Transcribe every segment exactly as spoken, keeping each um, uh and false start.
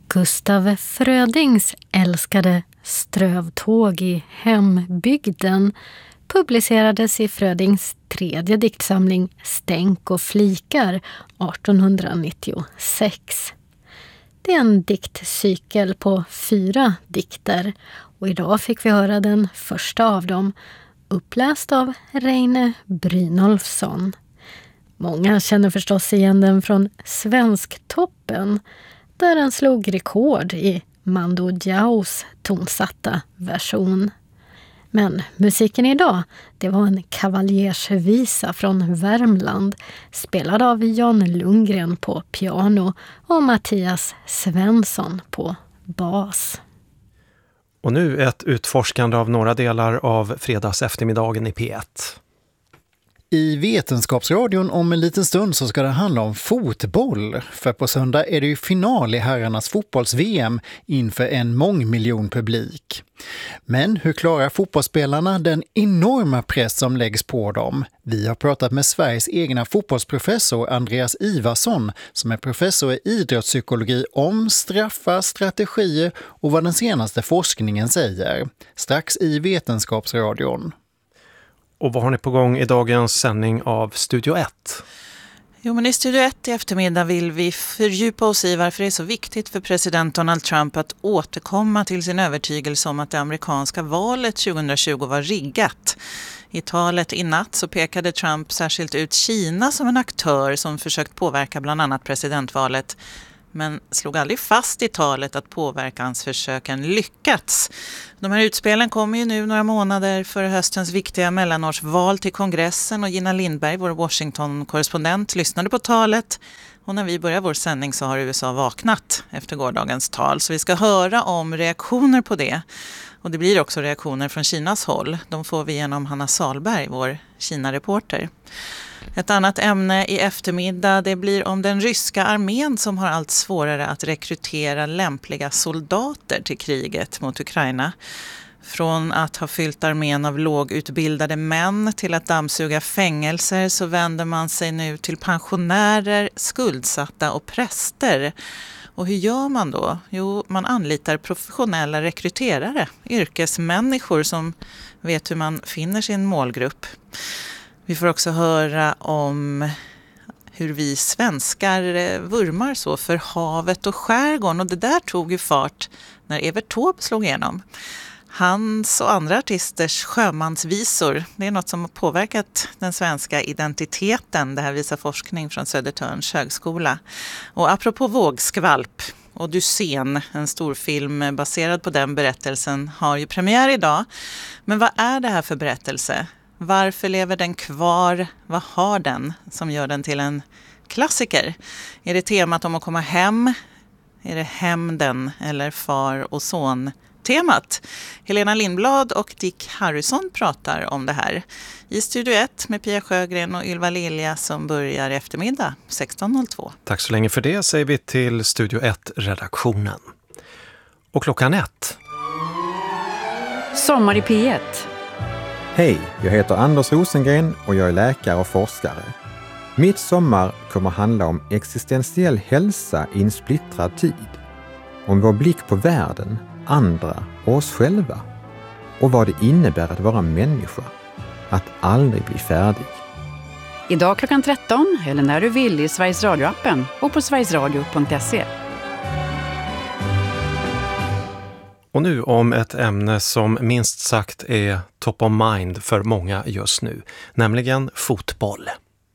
Gustaf Frödings älskade Strövtåg i hembygden publicerades i Frödings tredje diktsamling Stänk och flikar artonhundranittiosex. Det är en diktcykel på fyra dikter och idag fick vi höra den första av dem, uppläst av Reine Brynolfsson. Många känner förstås igen den från Svensktoppen, där den slog rekord i Mando Diaos tonsatta version. Men musiken idag, det var en kavaljersvisa från Värmland, spelad av Jan Lundgren på piano och Mattias Svensson på bas. Och nu ett utforskande av några delar av fredags eftermiddagen i P ett. I Vetenskapsradion om en liten stund så ska det handla om fotboll. För på söndag är det ju final i herrarnas fotbolls-V M inför en mångmiljonpublik. Men hur klarar fotbollsspelarna den enorma press som läggs på dem? Vi har pratat med Sveriges egna fotbollsprofessor Andreas Ivarsson som är professor i idrottspsykologi om straffar, strategier och vad den senaste forskningen säger. Strax i Vetenskapsradion. Och vad har ni på gång i dagens sändning av Studio ett? Jo, men i Studio ett i eftermiddag vill vi fördjupa oss i varför det är så viktigt för president Donald Trump att återkomma till sin övertygelse om att det amerikanska valet tjugohundratjugo var riggat. I talet i natt så pekade Trump särskilt ut Kina som en aktör som försökt påverka bland annat presidentvalet, men slog aldrig fast i talet att påverkansförsöken lyckats. De här utspelen kommer ju nu några månader före höstens viktiga mellanårsval till kongressen och Gina Lindberg, vår Washington-korrespondent, lyssnade på talet. Och när vi börjar vår sändning så har U S A vaknat efter gårdagens tal. Så vi ska höra om reaktioner på det. Och det blir också reaktioner från Kinas håll. De får vi genom Hanna Salberg, vår Kina-reporter. Ett annat ämne i eftermiddag, det blir om den ryska armén som har allt svårare att rekrytera lämpliga soldater till kriget mot Ukraina. Från att ha fyllt armén av lågutbildade män till att dammsuga fängelser så vänder man sig nu till pensionärer, skuldsatta och präster. Och hur gör man då? Jo, man anlitar professionella rekryterare, yrkesmänniskor som vet hur man finner sin målgrupp. Vi får också höra om hur vi svenskar vurmar så för havet och skärgården. Och det där tog ju fart när Evert Taube slog igenom. Hans och andra artisters sjömansvisor, det är något som har påverkat den svenska identiteten. Det här visar forskning från Södertörns högskola. Och apropå vågskvalp, Odysseen, en stor film baserad på den berättelsen, har ju premiär idag. Men vad är det här för berättelse? Varför lever den kvar? Vad har den som gör den till en klassiker? Är det temat om att komma hem? Är det hämnden eller far och son temat? Helena Lindblad och Dick Harrison pratar om det här i Studio ett med Pia Sjögren och Ylva Lilja som börjar i eftermiddag sexton noll två. Tack så länge för det, säger vi till Studio ett-redaktionen. Och klockan ett. Sommar i P ett. Hej, jag heter Anders Rosengren och jag är läkare och forskare. Mitt sommar kommer handla om existentiell hälsa i en splittrad tid. Om vår blick på världen, andra och oss själva. Och vad det innebär att vara människa. Att aldrig bli färdig. Idag klockan tretton eller när du vill i Sveriges Radio-appen och på sverigesradio punkt se. Och nu om ett ämne som minst sagt är top of mind för många just nu, nämligen fotboll.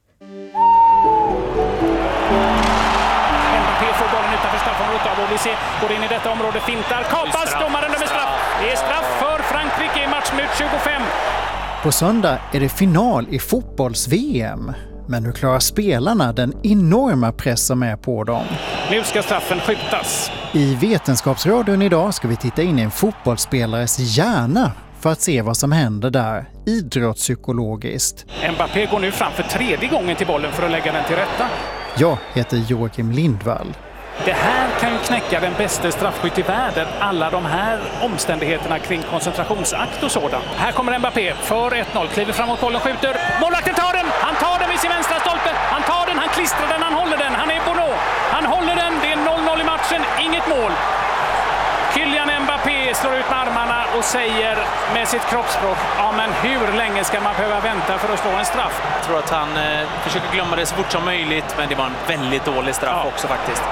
Mbappé får bollen utanför straffområdet av Olise, går in i detta område, fintar, kapas, domaren dömer straff. Det är straff för Frankrike i matchminut tjugofem. På söndag är det final i fotbolls-V M. Men hur klarar spelarna den enorma press som är på dem? Nu ska straffen skjutas. I Vetenskapsradion idag ska vi titta in i en fotbollsspelares hjärna för att se vad som händer där, idrottspsykologiskt. Mbappé går nu fram för tredje gången till bollen för att lägga den till rätta. Jag heter Joakim Lindvall. Det här kan ju knäcka den bästa straffskytt i världen. Alla de här omständigheterna kring koncentrationsakt och sådant. Här kommer Mbappé för ett noll. Kliver framåt bollen, skjuter. Målvakten tar den! Han tar den vid sin vänstra stolpe. Han tar den, han klistrar den, han håller den. Han är Bono. Han håller den. Det är noll noll i matchen. Inget mål. Kylian Mbappé slår ut med armarna och säger med sitt kroppsspråk: ja, men hur länge ska man behöva vänta för att slå en straff? Jag tror att han eh, försöker glömma det så fort som möjligt, men det var en väldigt dålig straff ja. också faktiskt.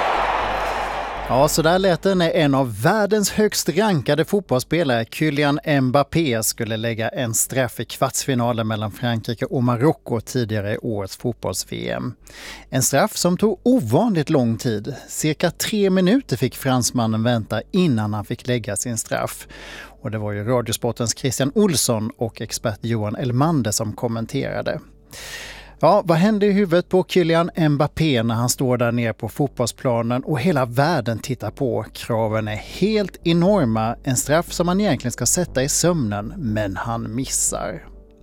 Ja, så där lät det när en av världens högst rankade fotbollsspelare, Kylian Mbappé, skulle lägga en straff i kvartsfinalen mellan Frankrike och Marocko tidigare i årets fotbolls-V M. En straff som tog ovanligt lång tid. Cirka tre minuter fick fransmannen vänta innan han fick lägga sin straff. Och det var ju Radiosportens Christian Olsson och expert Johan Elmander som kommenterade. Ja, vad hände i huvudet på Kylian Mbappé när han står där nere på fotbollsplanen och hela världen tittar på? Kraven är helt enorma, en straff som man egentligen ska sätta i sömnen, men han missar.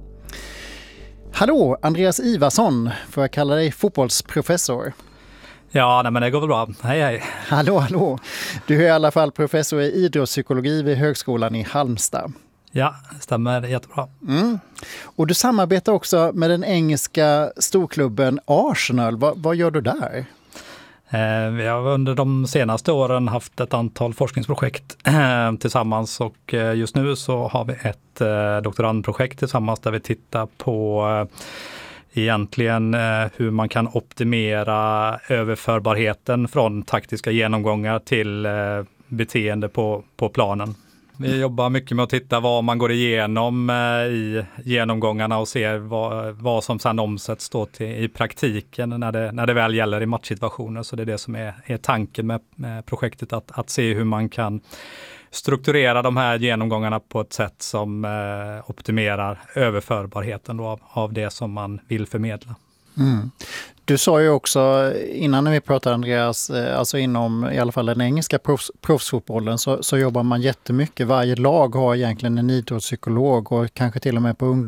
Hallå, Andreas Ivarsson, får jag kalla dig fotbollsprofessor? Ja, nej, men det går väl bra. Hej, hej. Hallå, hallå. Du är i alla fall professor i idrottspsykologi vid Högskolan i Halmstad. Ja, det stämmer jättebra. Mm. Och du samarbetar också med den engelska storklubben Arsenal. Va, vad gör du där? Eh, vi har under de senaste åren haft ett antal forskningsprojekt eh, tillsammans och eh, just nu så har vi ett eh, doktorandprojekt tillsammans där vi tittar på eh, egentligen eh, hur man kan optimera överförbarheten från taktiska genomgångar till eh, beteende på, på planen. Vi jobbar mycket med att titta vad man går igenom i genomgångarna och ser vad, vad som sedan omsätts då till, i praktiken när det, när det väl gäller i matchsituationer. Så det är det som är, är tanken med, med projektet, att, att se hur man kan strukturera de här genomgångarna på ett sätt som eh, optimerar överförbarheten då av, av det som man vill förmedla. Mm. Du sa ju också innan när vi pratade, Andreas, alltså inom i alla fall den engelska proffs, proffsfotbollen så, så jobbar man jättemycket. Varje lag har egentligen en idrottspsykolog och kanske till och med på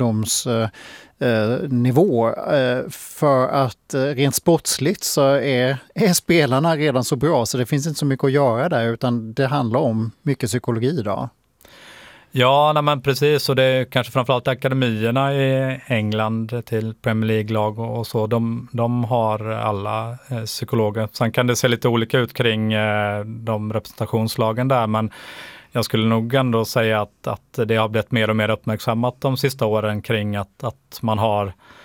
ungdomsnivå eh, för att eh, rent sportsligt så är, är spelarna redan så bra så det finns inte så mycket att göra där, utan det handlar om mycket psykologi idag. Ja, nej men precis, och det är kanske framförallt akademierna i England till Premier League-lag och så, de, de har alla eh, psykologer. Sen kan det se lite olika ut kring eh, de representationslagen där, men jag skulle nog ändå säga att, att det har blivit mer och mer uppmärksammat de sista åren kring att, att man har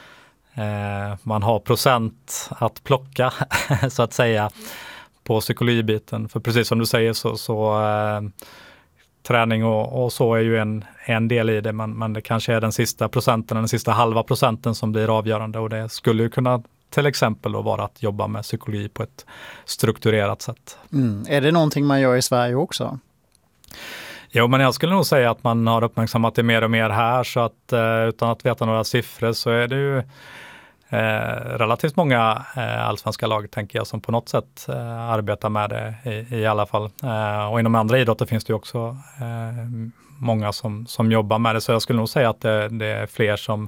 eh, man har procent att plocka så att säga på psykologibiten. För precis som du säger så, så eh, träning och, och så är ju en, en del i det, men, men det kanske är den sista procenten, den sista halva procenten som blir avgörande, och det skulle ju kunna till exempel då vara att jobba med psykologi på ett strukturerat sätt. Mm. Är det någonting man gör i Sverige också? Jo, men jag skulle nog säga att man har uppmärksammat det mer och mer här, så att eh, utan att veta några siffror så är det ju Eh, relativt många eh, allsvenska lag, tänker jag, som på något sätt eh, arbetar med det i, i alla fall. Eh, och inom andra idrotter finns det ju också eh, många som, som jobbar med det, så jag skulle nog säga att det, det är fler som,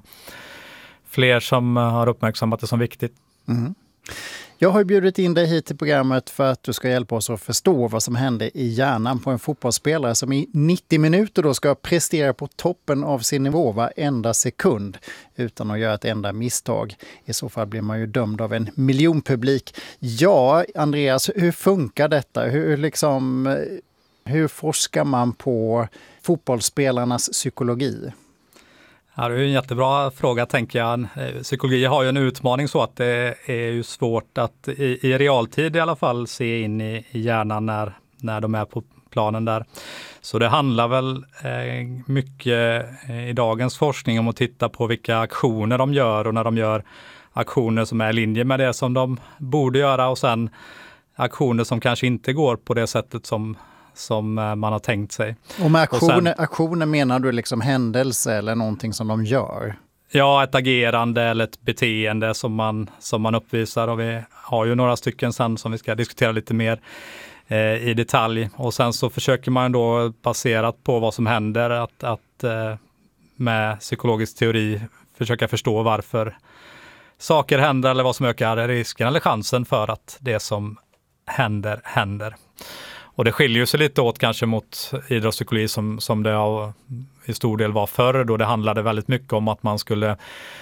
fler som har uppmärksammat det som viktigt. Mm. Jag har bjudit in dig hit till programmet för att du ska hjälpa oss att förstå vad som händer i hjärnan på en fotbollsspelare som i nittio minuter då ska prestera på toppen av sin nivå varenda sekund utan att göra ett enda misstag. I så fall blir man ju dömd av en miljonpublik. Ja, Andreas, hur funkar detta? Hur, liksom, hur forskar man på fotbollsspelarnas psykologi? Ja, det är en jättebra fråga, tänker jag. Psykologi har ju en utmaning så att det är ju svårt att i, i realtid i alla fall se in i, i hjärnan när, när de är på planen där. Så det handlar väl eh, mycket eh, i dagens forskning om att titta på vilka aktioner de gör, och när de gör aktioner som är i linje med det som de borde göra, och sen aktioner som kanske inte går på det sättet som som man har tänkt sig. Och med aktioner, och sen, aktioner menar du liksom händelse eller någonting som de gör? Ja, ett agerande eller ett beteende som man, som man uppvisar, och vi har ju några stycken sen som vi ska diskutera lite mer eh, i detalj. Och sen så försöker man då, baserat på vad som händer, att, att eh, med psykologisk teori försöka förstå varför saker händer eller vad som ökar risken eller chansen för att det som händer händer. Och det skiljer sig lite åt kanske mot idrottspsykologi som, som det har, i stor del var förr, då det handlade väldigt mycket om att man skulle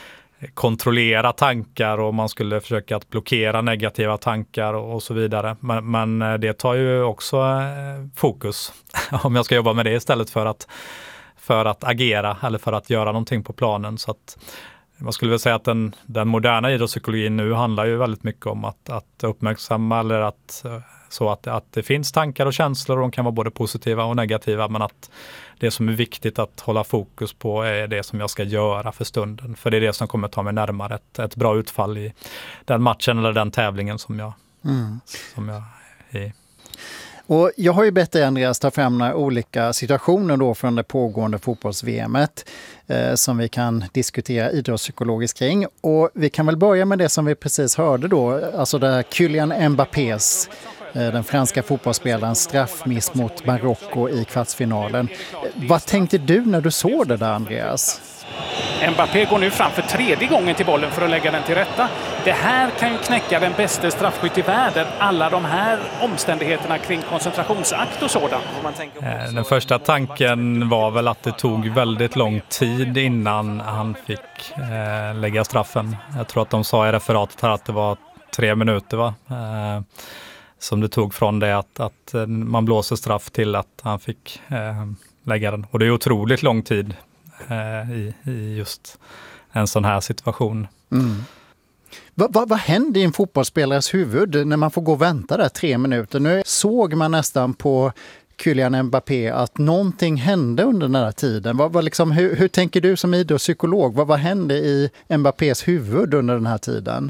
kontrollera tankar och man skulle försöka att blockera negativa tankar och, och så vidare. Men, men det tar ju också eh, fokus om jag ska jobba med det istället för att, för att agera eller för att göra någonting på planen. Så att man skulle väl säga att den, den moderna idrottspsykologin nu handlar ju väldigt mycket om att, att uppmärksamma eller att, så att, att det finns tankar och känslor och de kan vara både positiva och negativa, men att det som är viktigt att hålla fokus på är det som jag ska göra för stunden. För det är det som kommer ta mig närmare ett, ett bra utfall i den matchen eller den tävlingen som jag, mm. som jag är i. Och jag har ju bett dig, Andreas, ta fram några olika situationer då från det pågående fotbolls-V M-et eh, som vi kan diskutera idrottspsykologiskt kring. Och vi kan väl börja med det som vi precis hörde då, alltså där Kylian Mbappés, eh, den franska fotbollsspelaren, straffmiss mot Marocko i kvartsfinalen. Vad tänkte du när du såg det där, Andreas? Mbappé går nu fram för tredje gången till bollen för att lägga den till rätta. Det här kan ju knäcka den bästa straffskytt i världen. Alla de här omständigheterna kring koncentrationsakt och sådant. Den första tanken var väl att det tog väldigt lång tid innan han fick eh, lägga straffen. Jag tror att de sa i referatet här att det var tre minuter va? Eh, som det tog från det att, att man blåser straff till att han fick eh, lägga den. Och det är otroligt lång tid. I, i just en sån här situation. Mm. Vad va, va händer i en fotbollsspelares huvud när man får gå och vänta där tre minuter? Nu såg man nästan på Kylian Mbappé att någonting hände under den här tiden. Va, va liksom, hur, hur tänker du som idrottspsykolog? Vad va hände i Mbappés huvud under den här tiden?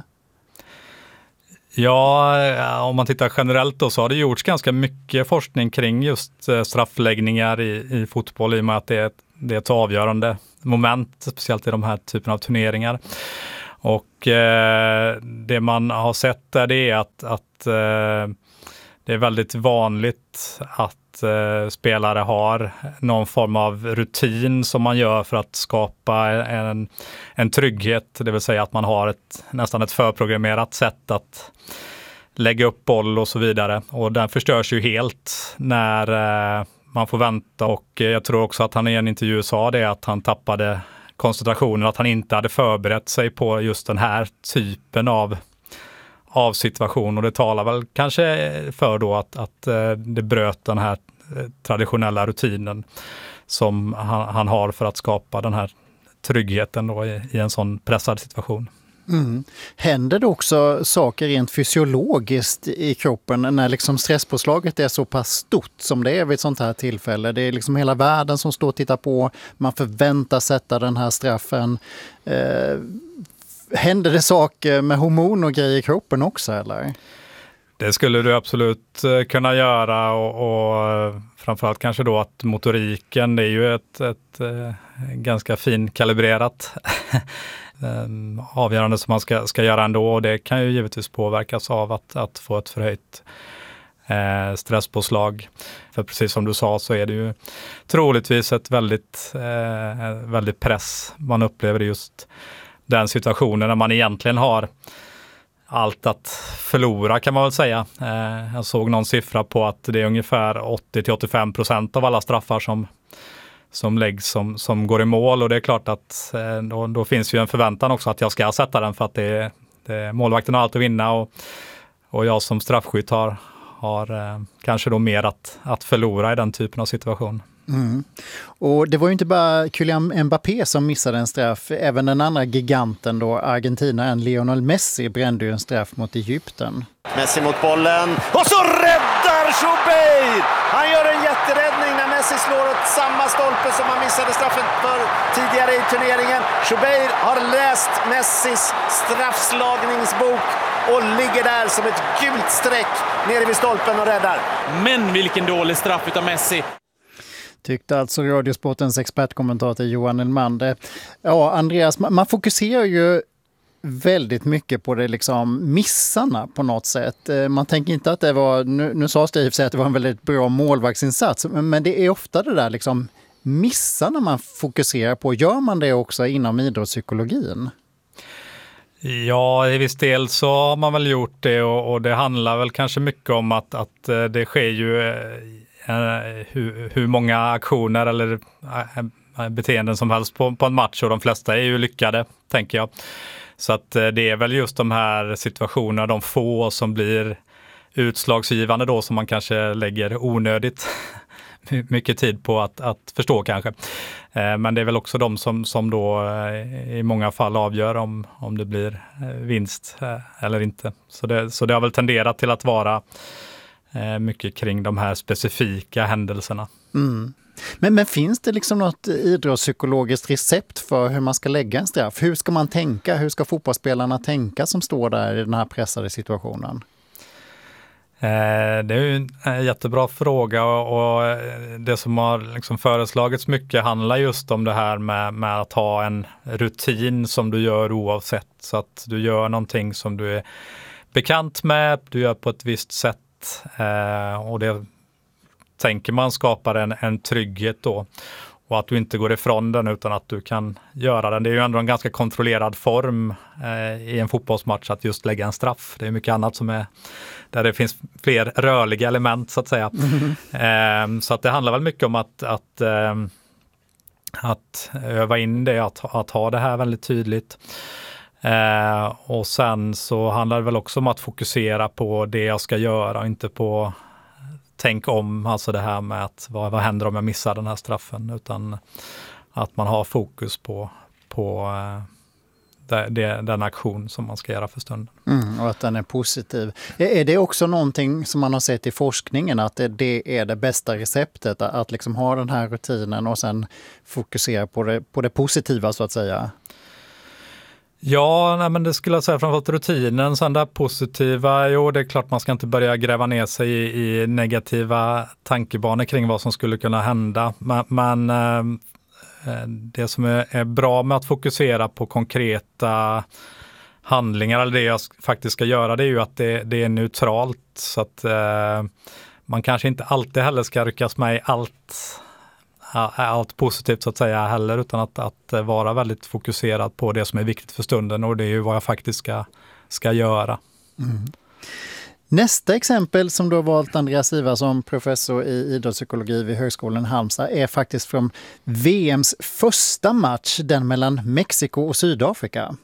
Ja, om man tittar generellt då så har det gjorts ganska mycket forskning kring just straffläggningar i, i fotboll i och med att det är ett Det är ett avgörande moment, speciellt i de här typen av turneringar. Och eh, det man har sett där det är att, att eh, det är väldigt vanligt att eh, spelare har någon form av rutin som man gör för att skapa en, en trygghet. Det vill säga att man har ett, nästan ett förprogrammerat sätt att lägga upp boll och så vidare. Och den förstörs ju helt när eh, man får vänta, och jag tror också att han i en intervju sa det att han tappade koncentrationen, att han inte hade förberett sig på just den här typen av, av situation, och det talar väl kanske för då att, att det bröt den här traditionella rutinen som han, han har för att skapa den här tryggheten då i, i en sån pressad situation. Mm. Händer det också saker rent fysiologiskt i kroppen när liksom stresspåslaget är så pass stort som det är vid ett sånt här tillfälle? Det är liksom hela världen som står och tittar på, man förväntar sätta den här straffen. Eh, händer det saker med hormon och grejer i kroppen också, eller? Det skulle du absolut kunna göra, och, och framförallt kanske då att motoriken, det är ju ett, ett, ett ganska finkalibrerat avgörande som man ska, ska göra ändå, och det kan ju givetvis påverkas av att, att få ett förhöjt eh, stresspåslag. För precis som du sa så är det ju troligtvis ett väldigt, eh, väldigt press man upplever just den situationen när man egentligen har allt att förlora, kan man väl säga. Eh, jag såg någon siffra på att det är ungefär åttio till åttiofem procent av alla straffar som som läggs som, som går i mål, och det är klart att eh, då, då finns ju en förväntan också att jag ska sätta den, för att det, det, målvakten har allt att vinna, och, och jag som straffskytt har, har eh, kanske då mer att, att förlora i den typen av situation. Mm. Och det var ju inte bara Kylian Mbappé som missade en straff, även den andra giganten då, argentinaren Lionel Messi, brände ju en straff mot Egypten. Messi mot bollen, och så räddar Schubeir! Han gör en jätteräddning när Messi slår åt samma stolpe som han missade straffen för tidigare i turneringen. Schubeir har läst Messis straffslagningsbok och ligger där som ett gult streck nere vid stolpen och räddar. Men vilken dålig straff utav Messi! Tyckte alltså Radiosportens expertkommentator Johan Elmander. Ja, Andreas, man fokuserar ju väldigt mycket på det liksom missarna på något sätt. Man tänker inte att det var, nu, nu sa Steve sig att det var en väldigt bra målvaktsinsats, men det är ofta det där liksom missarna man fokuserar på. Gör man det också inom idrottspsykologin? Ja, i viss del så har man väl gjort det, och, och det handlar väl kanske mycket om att, att det sker ju eh, hur, hur många aktioner eller eh, beteenden som helst på, på en match och de flesta är ju lyckade, tänker jag. Så att det är väl just de här situationerna, de få som blir utslagsgivande då, som man kanske lägger onödigt mycket tid på att, att förstå kanske. Men det är väl också de som, som då i många fall avgör om, om det blir vinst eller inte. Så det, så det har väl tenderat till att vara mycket kring de här specifika händelserna. Mm. Men, men finns det liksom något idrottspsykologiskt recept för hur man ska lägga en straff? Hur ska man tänka? Hur ska fotbollsspelarna tänka som står där i den här pressade situationen? Det är ju en jättebra fråga, och det som har liksom föreslagits mycket handlar just om det här med, med att ha en rutin som du gör oavsett. Så att du gör någonting som du är bekant med, du gör på ett visst sätt, och det tänker man skapar en, en trygghet då. Och att du inte går ifrån den utan att du kan göra den. Det är ju ändå en ganska kontrollerad form eh, i en fotbollsmatch att just lägga en straff. Det är mycket annat som är där det finns fler rörliga element så att säga. Mm. Eh, så att det handlar väl mycket om att, att, eh, att öva in det, att, att ha det här väldigt tydligt. Eh, och sen så handlar det väl också om att fokusera på det jag ska göra och inte på tänk om, alltså det här med att vad, vad händer om jag missar den här straffen, utan att man har fokus på, på det, det, den aktion som man ska göra för stunden. Mm, och att den är positiv. Är, är det också någonting som man har sett i forskningen, att det, det är det bästa receptet, att liksom ha den här rutinen och sen fokusera på det, på det positiva så att säga? Ja, nej, men det skulle jag säga framförallt rutinen, sen där positiva, jo det är klart man ska inte börja gräva ner sig i, i negativa tankebanor kring vad som skulle kunna hända. Men, men eh, det som är, är bra med att fokusera på konkreta handlingar, eller det jag faktiskt ska göra, det är ju att det, det är neutralt. Så att eh, man kanske inte alltid heller ska ryckas med i allt allt positivt så att säga heller, utan att, att vara väldigt fokuserad på det som är viktigt för stunden, och det är ju vad jag faktiskt ska, ska göra. Mm. Nästa exempel som du har valt, Andreas Ivar, som professor i idrottspsykologi vid Högskolan i Halmstad, är faktiskt från V M:s första match, den mellan Mexiko och Sydafrika.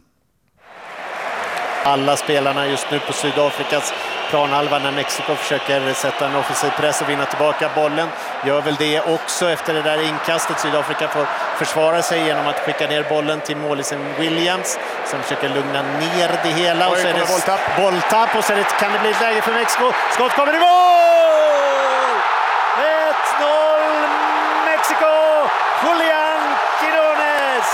Alla spelarna just nu på Sydafrikas planhalva när Mexiko försöker sätta en offensiv press och vinna tillbaka bollen. Gör väl det också efter det där inkastet. Sydafrika får försvara sig genom att skicka ner bollen till målisen Williams som försöker lugna ner det hela. Oj, och så är det bolltapp. bolltapp och så är det, kan det bli ett läge för Mexiko. Skott kommer i mål! ett noll Mexiko! Julian Quirones!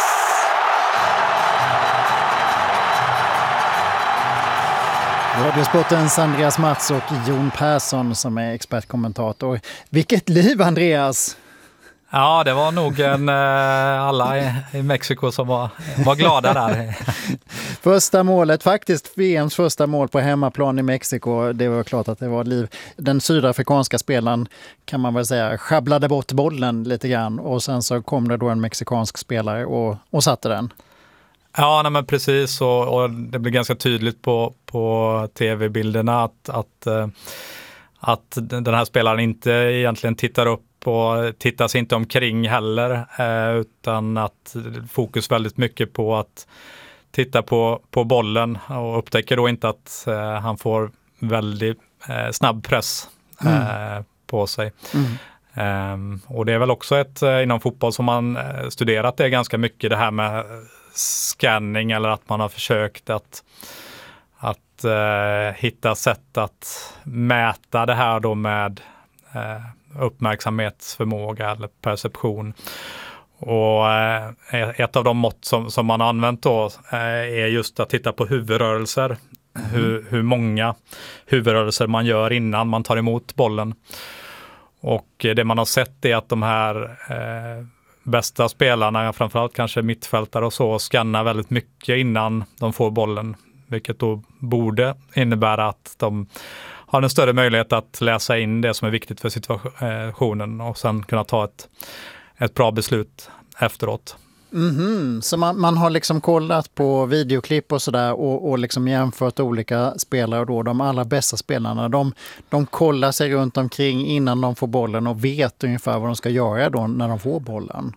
Radiosportens Andreas Mats och Jon Persson som är expertkommentator. Vilket liv, Andreas! Ja, det var nog en, alla i, i Mexiko som var, var glada där. Första målet, faktiskt V M:s första mål på hemmaplan i Mexiko, det var klart att det var liv. Den sydafrikanska spelaren, kan man väl säga, sjabblade bort bollen lite grann och sen så kom det då en mexikansk spelare och, och satte den. Ja, nej, men precis, och, och det blir ganska tydligt på, på tv-bilderna att, att, att den här spelaren inte egentligen tittar upp och tittar sig inte omkring heller, utan att fokus väldigt mycket på att titta på, på bollen, och upptäcker då inte att han får väldigt snabb press mm. på sig. Mm. Um, och det är väl också ett inom fotboll som man studerat det ganska mycket, det här med scanning, eller att man har försökt att, att uh, hitta sätt att mäta det här då med uh, uppmärksamhetsförmåga eller perception. Och uh, ett av de mått som, som man har använt då uh, är just att titta på huvudrörelser. Mm. Hur, hur många huvudrörelser man gör innan man tar emot bollen. Och det man har sett är att de här uh, bästa spelarna, framförallt kanske mittfältare och så, skannar väldigt mycket innan de får bollen, vilket då borde innebära att de har en större möjlighet att läsa in det som är viktigt för situationen och sen kunna ta ett, ett bra beslut efteråt. Mm-hmm. Så man, man har liksom kollat på videoklipp och sådär och, och liksom jämfört olika spelare, och då de allra bästa spelarna, de, de kollar sig runt omkring innan de får bollen och vet ungefär vad de ska göra då när de får bollen.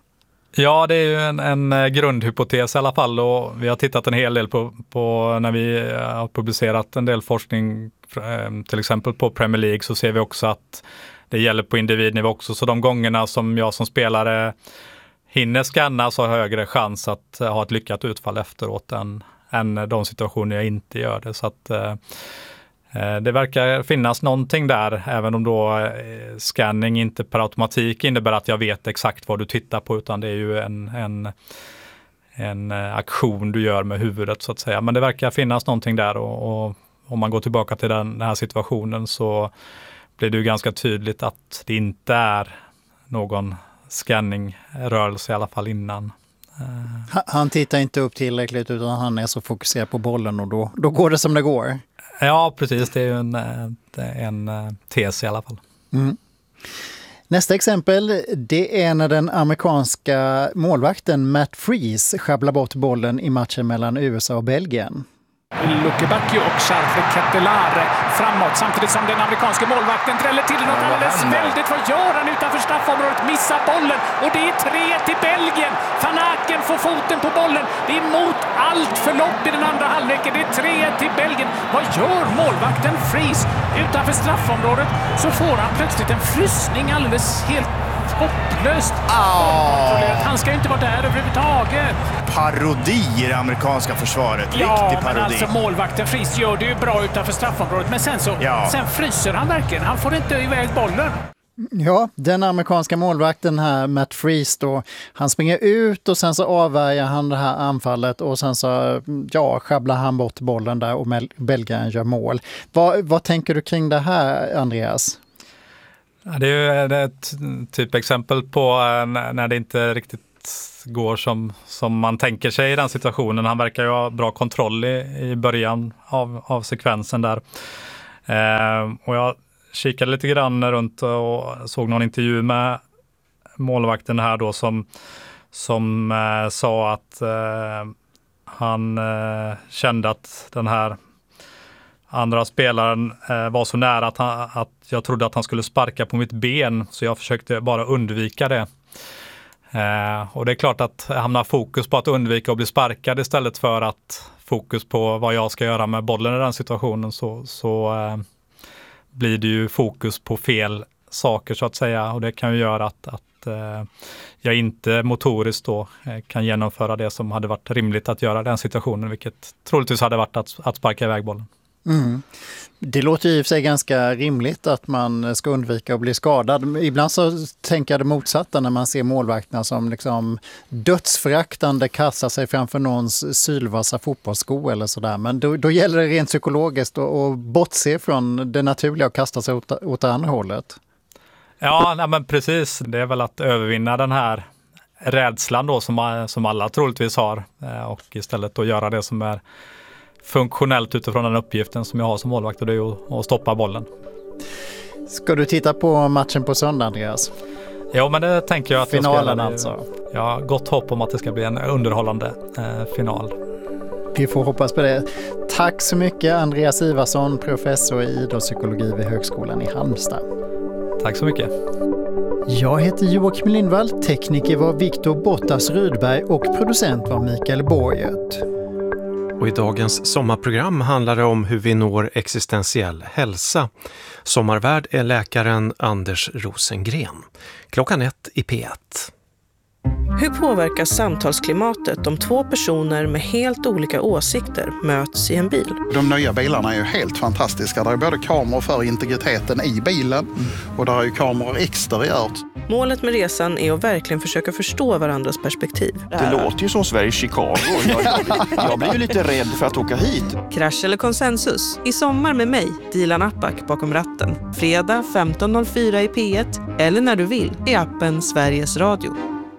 Ja, det är ju en, en grundhypotes i alla fall, och vi har tittat en hel del på, på när vi har publicerat en del forskning, till exempel på Premier League, så ser vi också att det gäller på individnivå också. Så de gångerna som jag som spelare hinner scanna så har högre chans att ha ett lyckat utfall efteråt än, än de situationer jag inte gör det. Så att eh, det verkar finnas någonting där, även om då eh, scanning inte per automatik innebär att jag vet exakt vad du tittar på, utan det är ju en, en, en aktion du gör med huvudet så att säga. Men det verkar finnas någonting där, och, och om man går tillbaka till den, den här situationen så blir det ju ganska tydligt att det inte är någon scanningrörelse i alla fall innan. Han tittar inte upp tillräckligt, utan han är så fokuserad på bollen, och då, då går det som det går. Ja, precis. Det är ju en, en tes i alla fall. Mm. Nästa exempel, det är när den amerikanska målvakten Matt Freese sjabblar bort bollen i matchen mellan U S A och Belgien. Lukebakio och Charles Ketelare framåt, samtidigt som den amerikanske målvakten dräller till något alldeles väldigt. Vad gör han utanför straffområdet? Missar bollen, och det är tre till Belgien. Van Aken får foten på bollen. Det är mot allt förlopp i den andra halvleken. Det är tre till Belgien. Vad gör målvakten Freese? Utanför straffområdet så får han plötsligt en frysning alldeles helt hopplöst. Oh. Han ska ju inte vara där överhuvudtaget. Parodi i det amerikanska försvaret. Riktig ja, parodi. Men alltså målvakten Freese gör det ju bra utanför straffområdet. Men sen så ja. sen fryser han verkligen. Han får inte iväg bollen. Ja, den amerikanska målvakten här, Matt Freese då, han springer ut och sen så avvärjer han det här anfallet, och sen så ja, sjabblar han bort bollen där och Belgien gör mål. Vad, vad tänker du kring det här, Andreas? Ja, det är ju ett typexempel på när det inte riktigt går som, som man tänker sig i den situationen. Han verkar ju ha bra kontroll i, i början av, av sekvensen där. Eh, och jag kikade lite grann runt och såg någon intervju med målvakten här då som, som eh, sa att eh, han eh, kände att den här andra spelaren eh, var så nära att, han, att jag trodde att han skulle sparka på mitt ben, så jag försökte bara undvika det. Eh, och det är klart att hamna fokus på att undvika att bli sparkad istället för att fokus på vad jag ska göra med bollen i den situationen, så, så eh, blir det ju fokus på fel saker så att säga, och det kan ju göra att, att eh, jag inte motoriskt då eh, kan genomföra det som hade varit rimligt att göra i den situationen, vilket troligtvis hade varit att, att sparka iväg bollen. Mm. Det låter ju i sig ganska rimligt att man ska undvika att bli skadad. Ibland så tänker jag det motsatta när man ser målvakterna som liksom dödsföraktande kastar sig framför någons sylvassa fotbollssko eller sådär. Men då, då gäller det rent psykologiskt att, att bortse från det naturliga och kasta sig åt, åt det andra hållet. Ja, nej, men precis. Det är väl att övervinna den här rädslan då som, som alla troligtvis har, och istället då göra det som är funktionellt utifrån den uppgiften som jag har som målvakt, och det är att stoppa bollen. Ska du titta på matchen på söndag, Andreas? Ja, men det tänker jag att finalen jag ska. Alltså. Jag har gott hopp om att det ska bli en underhållande eh, final. Vi får hoppas på det. Tack så mycket, Andreas Ivarsson, professor i idrottspsykologi vid Högskolan i Halmstad. Tack så mycket. Jag heter Joakim Lindvall, tekniker var Viktor Bottas Rydberg och producent var Mikael Borgert. Och i dagens sommarprogram handlar det om hur vi når existentiell hälsa. Sommarvärd är läkaren Anders Rosengren. Klockan ett i P ett. Hur påverkas samtalsklimatet om två personer med helt olika åsikter möts i en bil? De nya bilarna är ju helt fantastiska. Det är både kameror för integriteten i bilen och där är ju kameror exteriört. Målet med resan är att verkligen försöka förstå varandras perspektiv. Det låter ju som Sveriges Chicago. Jag, jag, jag blir ju lite rädd för att åka hit. Krasch eller konsensus? I sommar med mig, Dilan Apak bakom ratten. Fredag femton noll fyra i P ett eller när du vill i appen Sveriges Radio.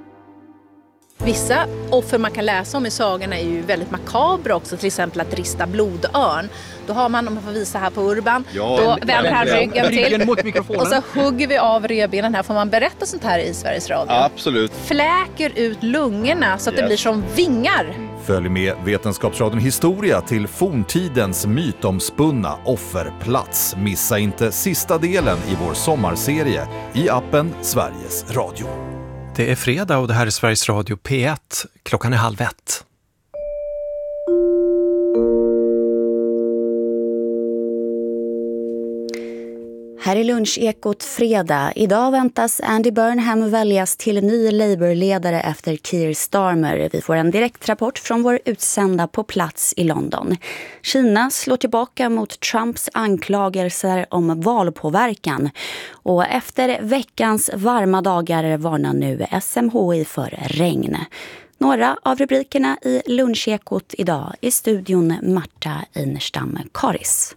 Vissa offer man kan läsa om i sagorna är ju väldigt makabra också, till exempel att rista blodörn. Då har man, om man får visa här på Urban, ja, då vänder han ryggen till mot mikrofonen. Och så hugger vi av revbenen här. Får man berätta sånt här i Sveriges Radio? Absolut. Fläker ut lungorna så att yes. det blir som vingar. Följ med Vetenskapsradion Historia till forntidens mytomspunna offerplats. Missa inte sista delen i vår sommarserie i appen Sveriges Radio. Det är fredag och det här är Sveriges Radio P ett. Klockan är halv ett. Här är lunchekot fredag. Idag väntas Andy Burnham väljas till ny Labour-ledare efter Keir Starmer. Vi får en direktrapport från vår utsända på plats i London. Kina slår tillbaka mot Trumps anklagelser om valpåverkan. Och efter veckans varma dagar varnar nu S M H I för regn. Några av rubrikerna i lunchekot idag i studion Marta Einerstam Karis.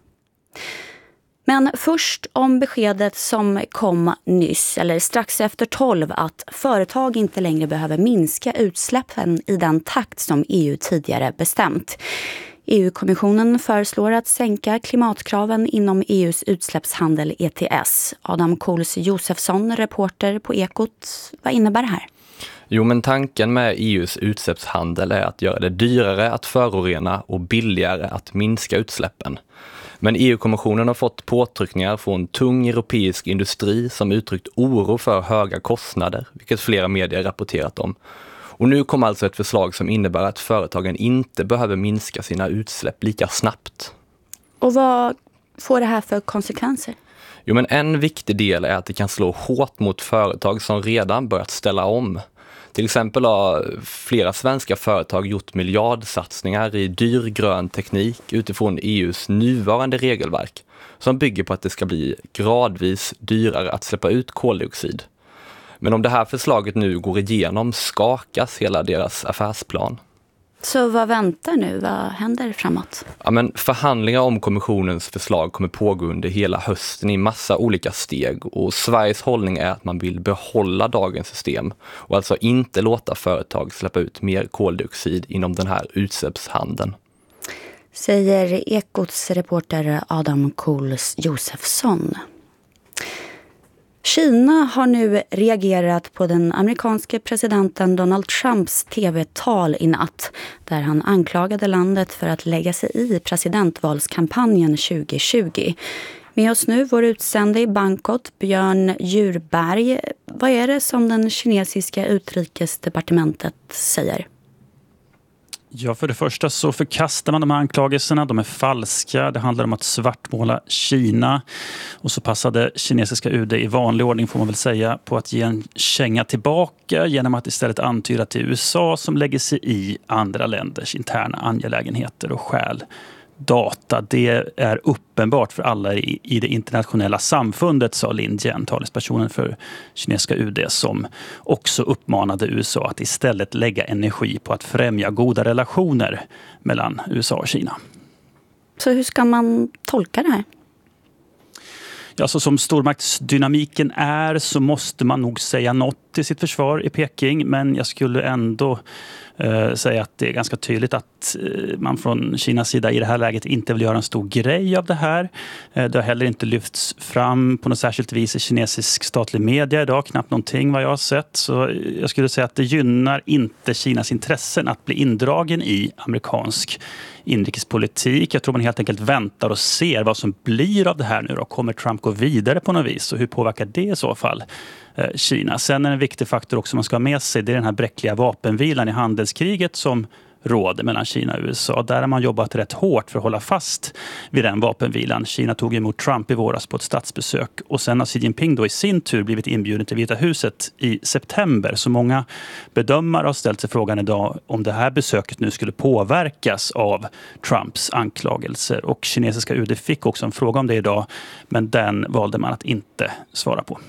Men först om beskedet som kom nyss, eller strax efter tolv, att företag inte längre behöver minska utsläppen i den takt som E U tidigare bestämt. E U-kommissionen föreslår att sänka klimatkraven inom E U:s utsläppshandel E T S. Adam Kohls Josefsson, reporter på Ekot. Vad innebär det här? Jo, men tanken med E U:s utsläppshandel är att göra det dyrare att förorena och billigare att minska utsläppen. Men E U-kommissionen har fått påtryckningar från tung europeisk industri som uttryckt oro för höga kostnader, vilket flera medier rapporterat om. Och nu kom alltså ett förslag som innebär att företagen inte behöver minska sina utsläpp lika snabbt. Och vad får det här för konsekvenser? Jo, men en viktig del är att det kan slå hårt mot företag som redan börjat ställa om. Till exempel har flera svenska företag gjort miljardsatsningar i dyr grön teknik utifrån E U:s nuvarande regelverk som bygger på att det ska bli gradvis dyrare att släppa ut koldioxid. Men om det här förslaget nu går igenom skakas hela deras affärsplan. Så vad väntar nu? Vad händer framåt? Ja, men förhandlingar om kommissionens förslag kommer pågå under hela hösten i massa olika steg, och Sveriges hållning är att man vill behålla dagens system och alltså inte låta företag släppa ut mer koldioxid inom den här utsläppshandeln. Säger Ekots reporter Adam Kohls Josefsson. Kina har nu reagerat på den amerikanske presidenten Donald Trumps tv-tal i natt, där han anklagade landet för att lägga sig i presidentvalskampanjen tjugo tjugo. Med oss nu vår utsände i Bangkok, Björn Djurberg. Vad är det som den kinesiska utrikesdepartementet säger? Ja, för det första så förkastar man de här anklagelserna. De är falska. Det handlar om att svartmåla Kina. Och så passade kinesiska U D i vanlig ordning, får man väl säga, på att ge en känga tillbaka genom att istället antyda till U S A som lägger sig i andra länders interna angelägenheter och skäl data. Det är uppenbart för alla i, i det internationella samfundet, sa Lin Jian, talespersonen för kinesiska U D, som också uppmanade U S A att istället lägga energi på att främja goda relationer mellan U S A och Kina. Så hur ska man tolka det här? Ja, så som stormaktsdynamiken är så måste man nog säga något till sitt försvar i Peking, men jag skulle ändå eh, säga att det är ganska tydligt att eh, man från Kinas sida i det här läget inte vill göra en stor grej av det här. Eh, det har heller inte lyfts fram på något särskilt vis i kinesisk statlig media idag, knappt någonting vad jag har sett. Så jag skulle säga att det gynnar inte Kinas intressen att bli indragen i amerikansk inrikespolitik. Jag tror man helt enkelt väntar och ser vad som blir av det här nu. Och kommer Trump gå vidare på något vis? Och hur påverkar det i så fall eh, Kina? Sen är en viktig faktor också man ska ha med sig, det är den här bräckliga vapenvilan i handelskriget som råder mellan Kina och U S A. Där har man jobbat rätt hårt för att hålla fast vid den vapenvilan. Kina tog emot Trump i våras på ett statsbesök, och sen har Xi Jinping då i sin tur blivit inbjuden till Vita huset i september. Så många bedömare har ställt sig frågan idag om det här besöket nu skulle påverkas av Trumps anklagelser. Och kinesiska U D fick också en fråga om det idag, men den valde man att inte svara på.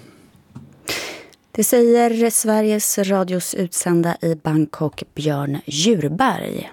Det säger Sveriges Radios utsända i Bangkok, Björn Djurberg.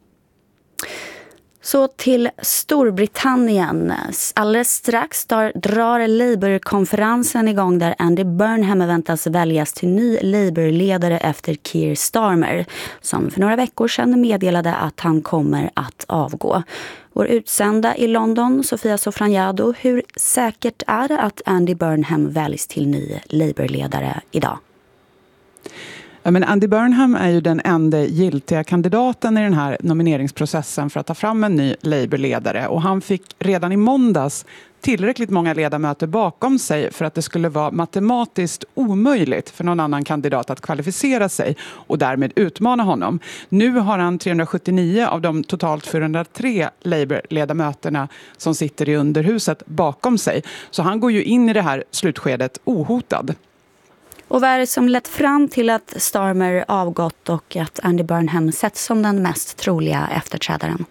Så till Storbritannien. Alldeles strax drar Labour-konferensen igång där Andy Burnham väntas väljas till ny Labour-ledare efter Keir Starmer, som för några veckor sedan meddelade att han kommer att avgå. Vår utsända i London, Sofia Sofranjado, hur säkert är det att Andy Burnham väljs till ny Labour-ledare idag? Ja, men Andy Burnham är ju den enda giltiga kandidaten i den här nomineringsprocessen för att ta fram en ny Labour-ledare. Och han fick redan i måndags tillräckligt många ledamöter bakom sig för att det skulle vara matematiskt omöjligt för någon annan kandidat att kvalificera sig och därmed utmana honom. Nu har han trehundrasjuttionio av de totalt fyrahundratre Labour-ledamöterna som sitter i underhuset bakom sig. Så han går ju in i det här slutskedet ohotad. Och vad är det som lett fram till att Starmer avgått och att Andy Burnham setts som den mest troliga efterträdaren?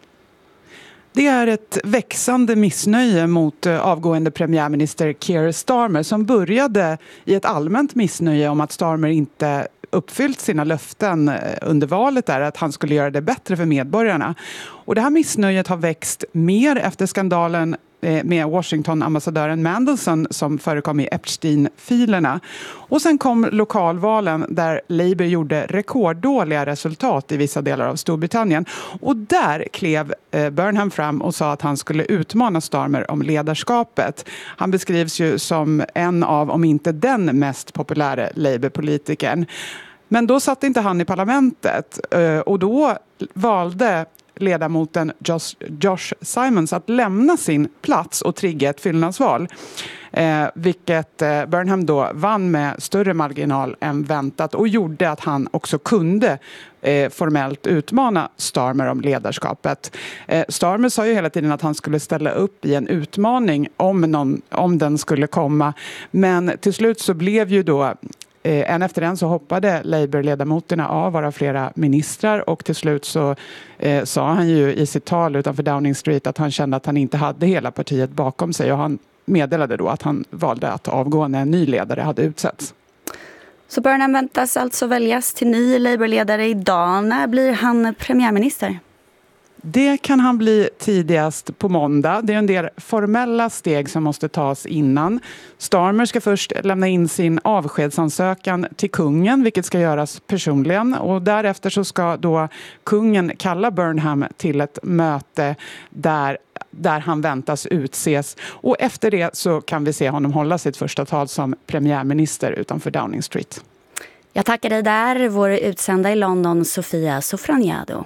Det är ett växande missnöje mot avgående premiärminister Keir Starmer som började i ett allmänt missnöje om att Starmer inte uppfyllt sina löften under valet där att han skulle göra det bättre för medborgarna. Och det här missnöjet har växt mer efter skandalen med Washington-ambassadören Mandelson som förekom i Epstein-filerna. Och sen kom lokalvalen där Labour gjorde rekorddåliga resultat i vissa delar av Storbritannien. Och där klev Burnham fram och sa att han skulle utmana Starmer om ledarskapet. Han beskrivs ju som en av, om inte den mest populära Labour-politikern. Men då satt inte han i parlamentet och då valde ledamoten Josh, Josh Simons att lämna sin plats och trigga ett fyllnadsval. Eh, vilket eh, Burnham då vann med större marginal än väntat och gjorde att han också kunde eh, formellt utmana Starmer om ledarskapet. Eh, Starmer sa ju hela tiden att han skulle ställa upp i en utmaning om, någon, om den skulle komma. Men till slut så blev ju då Eh, en efter en så hoppade Labour-ledamoterna av vara flera ministrar och till slut så eh, sa han ju i sitt tal utanför Downing Street att han kände att han inte hade hela partiet bakom sig och han meddelade då att han valde att avgå när en ny ledare hade utsetts. Så Burnham väntas alltså väljas till ny Labour-ledare idag. När blir han premiärminister? Det kan han bli tidigast på måndag. Det är en del formella steg som måste tas innan. Starmer ska först lämna in sin avskedsansökan till kungen, vilket ska göras personligen. Och därefter så ska då kungen kalla Burnham till ett möte där, där han väntas utses. Och efter det så kan vi se honom hålla sitt första tal som premiärminister utanför Downing Street. Jag tackar dig där, vår utsända i London, Sofia Sofraniado.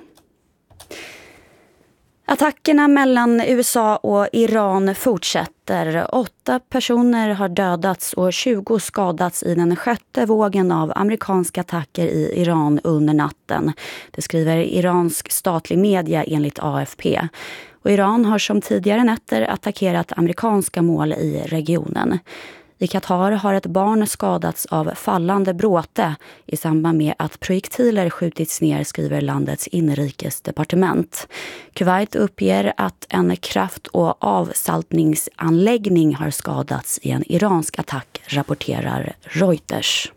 Attackerna mellan U S A och Iran fortsätter. Åtta personer har dödats och tjugo skadats i den sjätte vågen av amerikanska attacker i Iran under natten. Det skriver iransk statlig media enligt A F P. Och Iran har som tidigare nätter attackerat amerikanska mål i regionen. I Qatar har ett barn skadats av fallande bråte i samband med att projektiler skjutits ner, skriver landets inrikesdepartement. Kuwait uppger att en kraft- och avsaltningsanläggning har skadats i en iransk attack, rapporterar Reuters.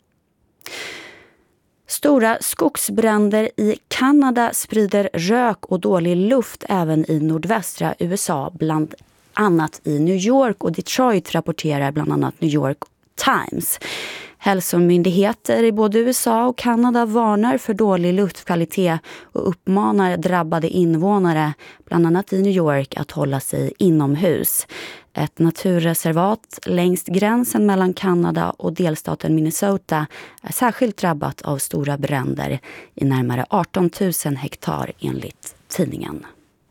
Stora skogsbränder i Kanada sprider rök och dålig luft även i nordvästra U S A, bland annat i New York och Detroit, rapporterar bland annat New York Times. Hälsomyndigheter i både U S A och Kanada varnar för dålig luftkvalitet och uppmanar drabbade invånare, bland annat i New York, att hålla sig inomhus. Ett naturreservat längs gränsen mellan Kanada och delstaten Minnesota är särskilt drabbat av stora bränder i närmare arton tusen hektar enligt tidningen.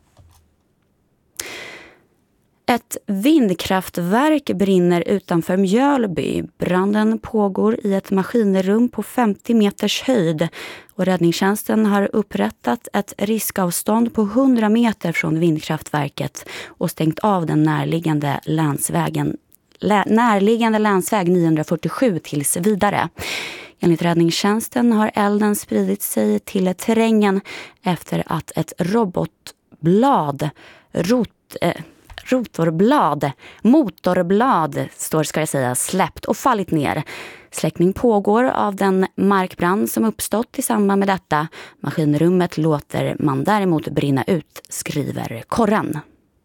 Ett vindkraftverk brinner utanför Mjölby. Branden pågår i ett maskinrum på femtio meters höjd och räddningstjänsten har upprättat ett riskavstånd på hundra meter från vindkraftverket och stängt av den närliggande länsvägen, lä, närliggande länsväg niohundrafyrtiosju tills vidare. Enligt räddningstjänsten har elden spridit sig till terrängen efter att ett robotblad rot... Eh, rotorblad, motorblad står ska jag säga, släppt och fallit ner. Släckning pågår av den markbrand som uppstått i samband med detta. Maskinrummet låter man däremot brinna ut, skriver Korren.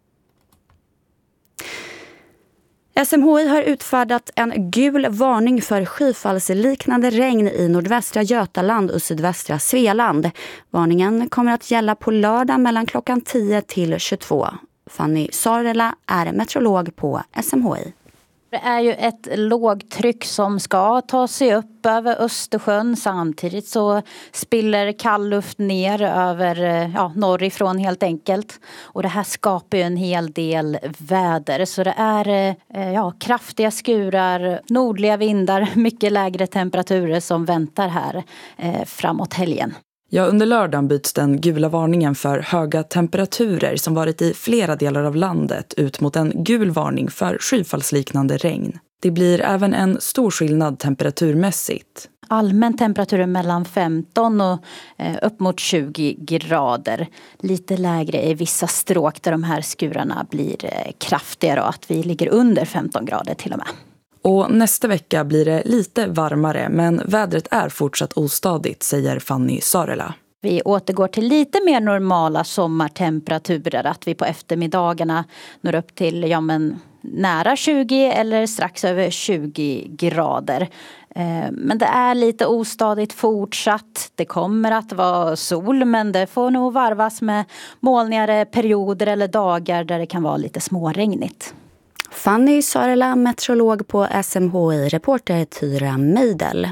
S M H I har utfärdat en gul varning för skyfallsliknande regn i nordvästra Götaland och sydvästra Svealand. Varningen kommer att gälla på lördag mellan klockan tio till tjugotvå. Fanny Sarela är meteorolog på S M H I. Det är ju ett lågtryck som ska ta sig upp över Östersjön. Samtidigt så spiller kall luft ner över ja, norrifrån helt enkelt. Och det här skapar ju en hel del väder. Så det är ja, kraftiga skurar, nordliga vindar, mycket lägre temperaturer som väntar här eh, framåt helgen. Ja, under lördagen byts den gula varningen för höga temperaturer som varit i flera delar av landet ut mot en gul varning för skyfallsliknande regn. Det blir även en stor skillnad temperaturmässigt. Allmän temperatur mellan femton och eh, upp mot tjugo grader. Lite lägre i vissa stråk där de här skurarna blir eh, kraftigare och att vi ligger under femton grader till och med. Och nästa vecka blir det lite varmare, men vädret är fortsatt ostadigt, säger Fanny Sarela. Vi återgår till lite mer normala sommartemperaturer, att vi på eftermiddagarna når upp till ja, men, nära tjugo eller strax över tjugo grader. Men det är lite ostadigt fortsatt. Det kommer att vara sol, men det får nog varvas med molnigare perioder eller dagar där det kan vara lite småregnigt. Fanny Sarela, meteorolog på S M H I, reporter Tyra Meidel.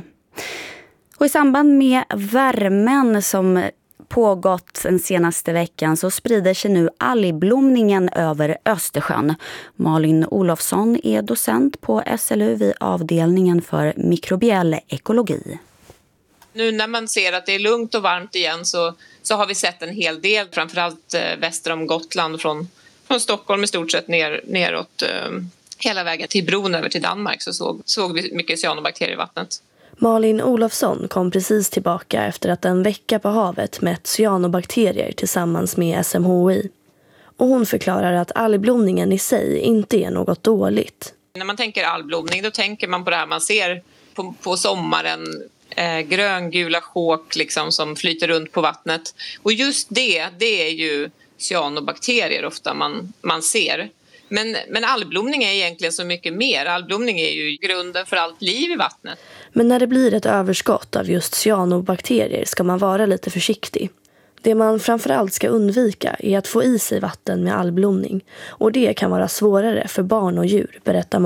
Och i samband med värmen som pågått den senaste veckan så sprider sig nu algblomningen över Östersjön. Malin Olofsson är docent på S L U vid avdelningen för mikrobiell ekologi. Nu när man ser att det är lugnt och varmt igen så, så har vi sett en hel del, framförallt eh, väster om Gotland från Från Stockholm i stort sett ner, neråt eh, hela vägen till bron över till Danmark så såg, såg vi mycket cyanobakterier i vattnet. Malin Olofsson kom precis tillbaka efter att en vecka på havet mätt cyanobakterier tillsammans med S M H I. Och hon förklarar att algblomningen i sig inte är något dåligt. När man tänker algblomning då tänker man på det här man ser på, på sommaren. Eh, gröngula sjåk liksom, som flyter runt på vattnet. Och just det, det är ju cyanobakterier ofta man, man ser. Men, men algblomning är egentligen så mycket mer. Algblomning är ju grunden för allt liv i vattnet. Men när det blir ett överskott av just cyanobakterier ska man vara lite försiktig. Det man framförallt ska undvika är att få i sig vatten med algblomning. Och det kan vara svårare för barn och djur, berättar